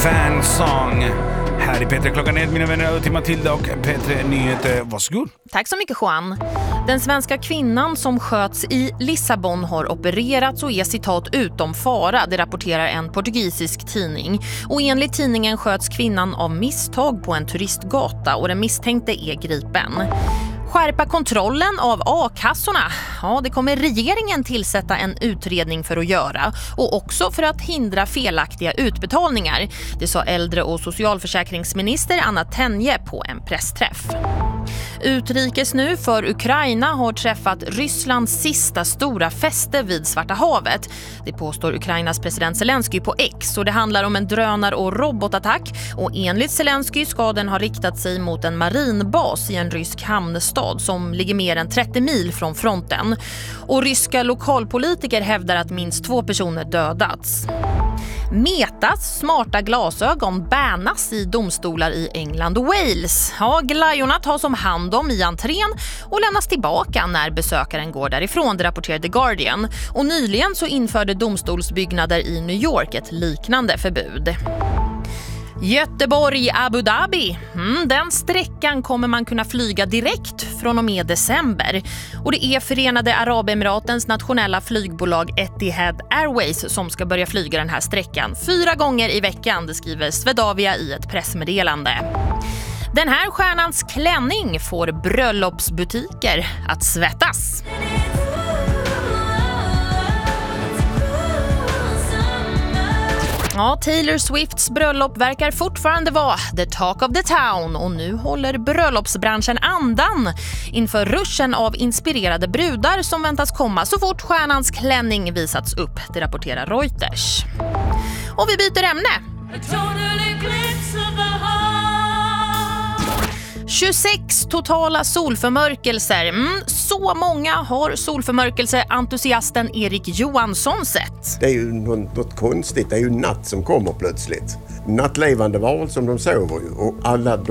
Fansong. Här är Peter, klockan är mina vänner till Matilda och Peter Nyheter. Varsågod. Tack så mycket, Juan. Den svenska kvinnan som sköts i Lissabon har opererats och är citat utom fara, det rapporterar en portugisisk tidning. Och enligt tidningen sköts kvinnan av misstag på en turistgata och den misstänkte är gripen. Skärpa kontrollen av a-kassorna. Ja, det kommer regeringen tillsätta en utredning för att göra och också för att hindra felaktiga utbetalningar. Det sa äldre- och socialförsäkringsminister Anna Tenje på en pressträff. Utrikes nu för Ukraina har träffat Rysslands sista stora fäste vid Svarta havet. Det påstår Ukrainas president Zelensky på X och det handlar om en drönar- och robotattack och enligt Zelensky ska den ha riktat sig mot en marinbas i en rysk hamnstad som ligger mer än 30 mil från fronten. Och ryska lokalpolitiker hävdar att minst 2 personer dödats. Metas smarta glasögon bannas i domstolar i England och Wales. Ja, glajorna tas om hand om i entrén och lämnas tillbaka när besökaren går därifrån, det rapporterar The Guardian. Och nyligen så införde domstolsbyggnader i New York ett liknande förbud. Göteborg-Abu Dhabi. Den sträckan kommer man kunna flyga direkt från och med december. Och det är Förenade Arabemiratens nationella flygbolag Etihad Airways som ska börja flyga den här sträckan 4 gånger i veckan, det skriver Swedavia i ett pressmeddelande. Den här stjärnans klänning får bröllopsbutiker att svettas. Ja, Taylor Swifts bröllop verkar fortfarande vara the talk of the town och nu håller bröllopsbranschen andan inför ruschen av inspirerade brudar som väntas komma så fort stjärnans klänning visats upp, det rapporterar Reuters. Och vi byter ämne. 26 totala solförmörkelser. Så många har solförmörkelseentusiasten Erik Johansson sett. Det är ju något konstigt. Det är ju natt som kommer plötsligt. Nattlevande varelser som de sover ju. Och alla